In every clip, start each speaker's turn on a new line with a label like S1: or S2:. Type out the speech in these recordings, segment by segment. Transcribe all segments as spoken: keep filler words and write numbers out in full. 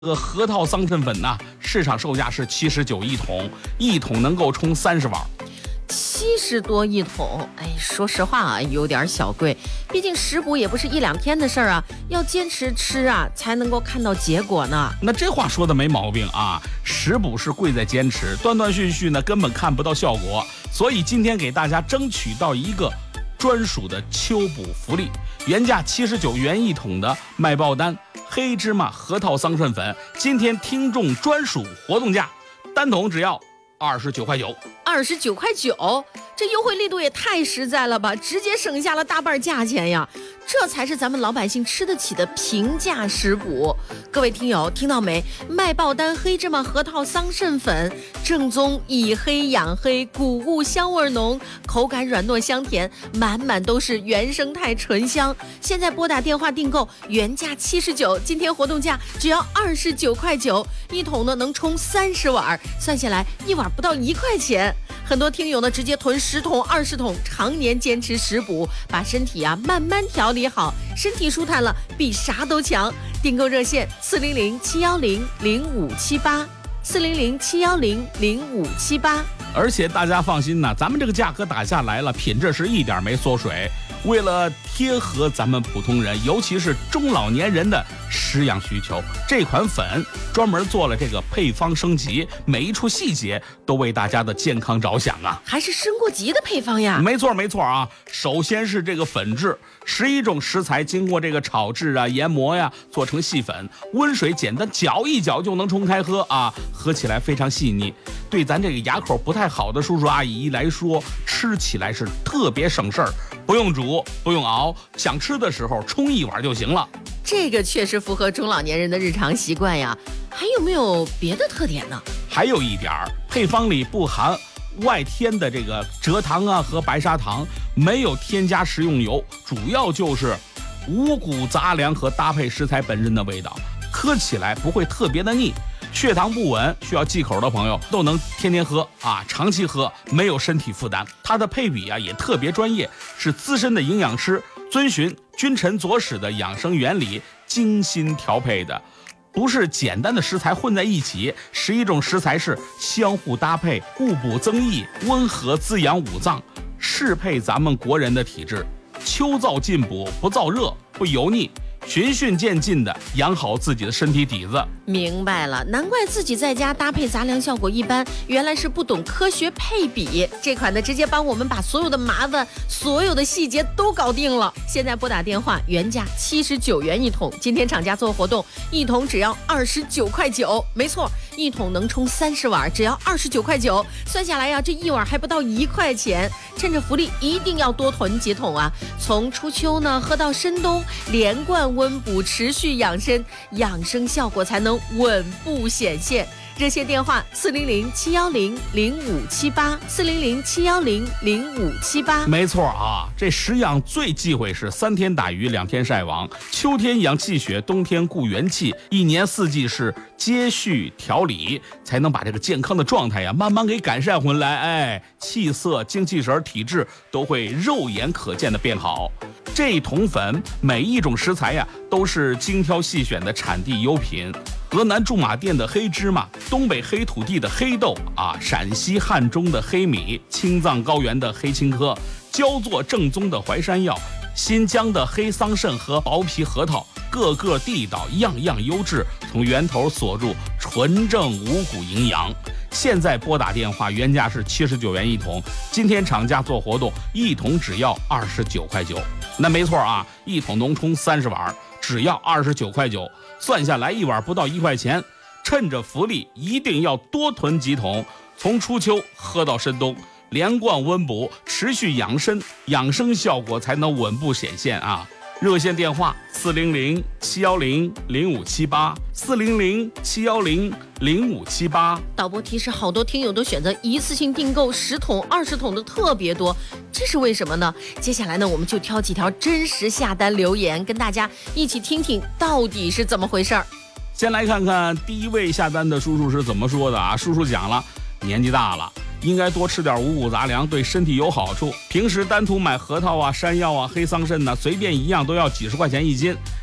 S1: 这个核桃桑葚粉呐，市场售价是七十九一桶，一桶能够冲三十碗。
S2: 七十多一桶，哎，说实话啊，有点小贵。毕竟食补也不是一两天的事儿啊，要坚持吃啊，才能够看到结果呢。
S1: 那这话说的没毛病啊，食补是贵在坚持，断断续续呢根本看不到效果。所以今天给大家争取到一个专属的秋补福利，原价七十九元一桶的麦爆丹黑芝麻核桃桑葚粉，今天听众专属活动价，单桶只要二十九块九。
S2: 二十九块九，这优惠力度也太实在了吧，直接省下了大半价钱呀！这才是咱们老百姓吃得起的平价食补。各位听友听到没？麦爆丹黑芝麻核桃桑葚粉，正宗以黑养黑，谷物香味浓，口感软糯香甜，满满都是原生态醇香。现在拨打电话订购，原价七十九，今天活动价只要二十九块九，一桶呢能冲三十碗，算下来一碗不到一块钱。很多听友呢直接囤十桶二十桶，常年坚持食补，把身体啊慢慢调理好，身体舒坦了比啥都强。订购热线四零零七幺零零五七八四零零七幺零零五七八。
S1: 而且大家放心呐，咱们这个价格打下来了，品质是一点没缩水。为了贴合咱们普通人，尤其是中老年人的食养需求，这款粉专门做了这个配方升级，每一处细节都为大家的健康着想啊！
S2: 还是升过级的配方呀？
S1: 没错没错啊！首先是这个粉质，十一种食材经过这个炒制啊、研磨呀，做成细粉，温水简单搅一搅就能冲开喝啊，喝起来非常细腻。对咱这个牙口不太好的叔叔阿姨来说，吃起来是特别省事儿，不用煮，不用熬，想吃的时候冲一碗就行了。
S2: 这个确实符合中老年人的日常习惯呀。还有没有别的特点呢？
S1: 还有一点儿，配方里不含外添的这个蔗糖啊和白砂糖，没有添加食用油，主要就是五谷杂粮和搭配食材本身的味道，喝起来不会特别的腻。血糖不稳需要忌口的朋友都能天天喝啊，长期喝没有身体负担。它的配比啊也特别专业，是资深的营养师遵循君臣佐使的养生原理精心调配的，不是简单的食材混在一起，十一种食材是相互搭配，互补增益，温和滋养五脏，适配咱们国人的体质。秋燥进补，不燥热，不油腻，循序渐进的养好自己的身体底子。
S2: 明白了，难怪自己在家搭配杂粮效果一般，原来是不懂科学配比。这款呢，直接帮我们把所有的麻烦、所有的细节都搞定了。现在拨打电话，原价七十九元一桶，今天厂家做活动，一桶只要二十九块九。没错，一桶能冲三十碗，只要二十九块九。算下来呀、啊，这一碗还不到一块钱。趁着福利，一定要多囤几桶啊！从初秋呢喝到深冬，连贯温补，持续养生，养生效果才能稳步显现。热线电话四零零七幺零零五七八四零零七幺零零五七八。
S1: 没错啊，这食养最忌讳是三天打鱼两天晒网，秋天养气血，冬天固元气，一年四季是接续调理，才能把这个健康的状态呀慢慢给改善回来。哎，气色、精气神、体质都会肉眼可见的变好。这一桶粉每一种食材呀都是精挑细选的产地优品，河南驻马店的黑芝麻，东北黑土地的黑豆啊，陕西汉中的黑米，青藏高原的黑青稞，焦作正宗的淮山药，新疆的黑桑葚和薄皮核桃，个个地道，样样优质，从源头锁住纯正五谷营养。现在拨打电话，原价是七十九元一桶，今天厂家做活动，一桶只要二十九块九。那没错啊，一桶能冲三十碗，只要二十九块九，算下来一碗不到一块钱。趁着福利，一定要多囤几桶，从初秋喝到深冬，连贯温补，持续养生，养生效果才能稳步显现啊！热线电话四零零七幺零零五七八四零零七幺零零五七八。
S2: 导播提示，好多听友都选择一次性订购十桶、二十桶的特别多，这是为什么呢？接下来呢，我们就挑几条真实下单留言，跟大家一起听听到底是怎么回事儿。
S1: 先来看看第一位下单的叔叔是怎么说的啊？叔叔讲了，年纪大了，应该多吃点五谷杂粮，对身体有好处。平时单独买核桃啊、山药啊、黑桑葚呢、啊，随便一样都要几十块钱一斤。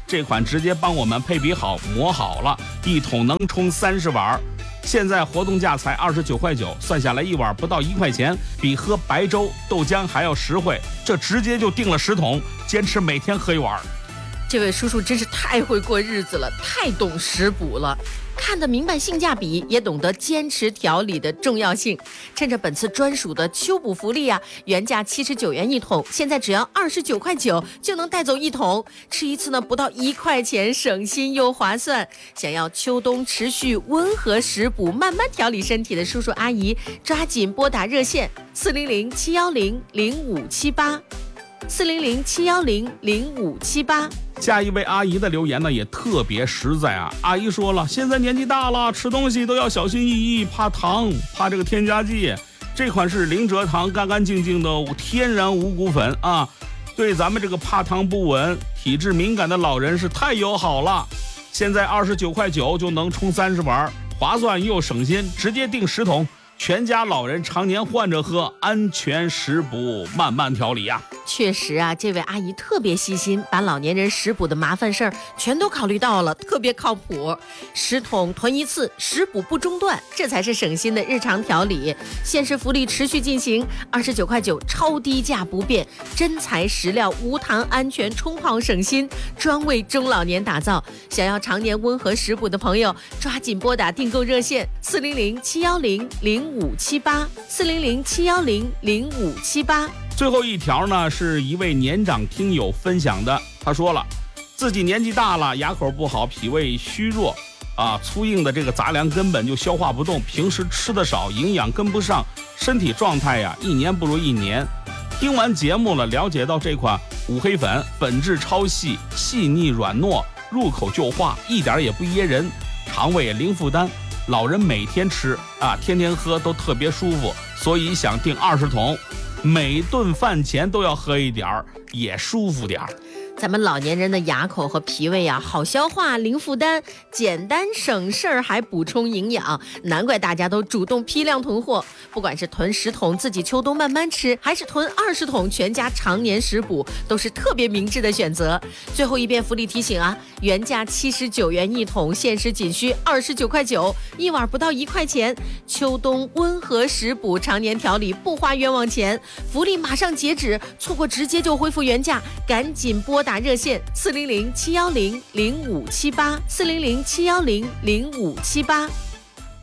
S1: 这款直接帮我们配比好磨好了，一桶能冲三十碗。现在活动价才二十九块九，算下来一碗不到一块钱，比喝白粥豆浆还要实惠。这直接就订了十桶，坚持每天喝一碗。
S2: 这位叔叔真是太会过日子了，太懂食补了，看得明白性价比，也懂得坚持调理的重要性。趁着本次专属的秋补福利啊，原价七十九元一桶，现在只要二十九块九就能带走一桶，吃一次呢不到一块钱，省心又划算。想要秋冬持续温和食补，慢慢调理身体的叔叔阿姨，抓紧拨打热线四零零七幺零零五七八。四零零七幺零零五七八。
S1: 下一位阿姨的留言呢也特别实在啊，阿姨说了，现在年纪大了，吃东西都要小心翼翼，怕糖，怕这个添加剂。这款是零蔗糖干干净净的天然五谷粉啊，对咱们这个怕糖不稳、体质敏感的老人是太友好了。现在二十九块九就能冲三十碗，划算又省心，直接订十桶。全家老人常年换着喝，安全食补，慢慢调理啊。
S2: 确实啊，这位阿姨特别细心，把老年人食补的麻烦事儿全都考虑到了，特别靠谱。十桶囤一次，食补不中断，这才是省心的日常调理。限时福利持续进行，二十九块九超低价不变，真材实料，无糖安全，冲泡省心，专为中老年打造。想要常年温和食补的朋友，抓紧拨打订购热线四零零七幺零零五七八四零零七幺零零五七八。
S1: 最后一条呢，是一位年长听友分享的，他说了，自己年纪大了，牙口不好，脾胃虚弱啊，粗硬的这个杂粮根本就消化不动，平时吃的少，营养跟不上，身体状态呀一年不如一年。听完节目了，了解到这款五黑粉粉质超细，细腻软糯，入口就化，一点也不噎人，肠胃也零负担，老人每天吃啊，天天喝都特别舒服，所以想订二十桶，每顿饭前都要喝一点儿，也舒服点儿。
S2: 咱们老年人的牙口和脾胃啊，好消化，零负担，简单省事儿，还补充营养，难怪大家都主动批量囤货。不管是囤十桶自己秋冬慢慢吃，还是囤二十桶全家常年食补，都是特别明智的选择。最后一遍福利提醒啊，原价七十九元一桶，限时仅需二十九块九，一碗不到一块钱。秋冬温和食补，常年调理，不花冤枉钱。福利马上截止，错过直接就恢复原价，赶紧拨打热线四零零七幺零零五七八四零零七幺零零五七八。